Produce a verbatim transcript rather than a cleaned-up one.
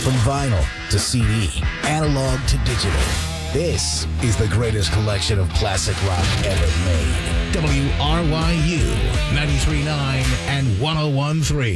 From vinyl to C D, analog to digital, this is the greatest collection of classic rock ever made. W R Y U ninety-three point nine and one oh one point three.